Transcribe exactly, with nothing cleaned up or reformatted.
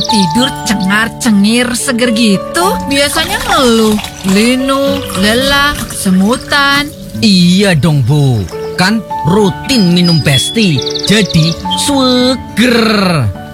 tidur cengar-cengir seger gitu? Biasanya ngeluh, linu, lelah, semutan. Iya dong Bu, kan rutin minum Besti, jadi seger.